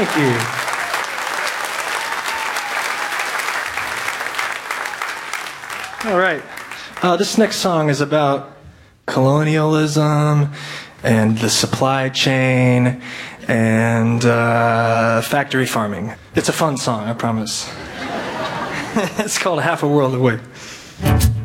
Thank you. All right. This next song is about colonialism and the supply chain and factory farming. It's a fun song, I promise. It's called Half a World Away.